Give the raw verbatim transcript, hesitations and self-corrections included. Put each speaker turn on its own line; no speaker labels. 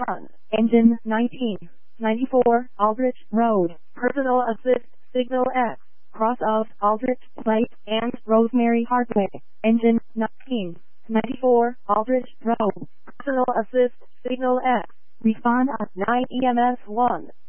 Con. Engine nineteen ninety-four, Aldrich Road. Personal assist, signal X. Cross of Aldrich Place and Rosemary Hardway. Engine nineteen ninety-four, Aldrich Road. Personal assist, signal X. Respond at nine E M S one.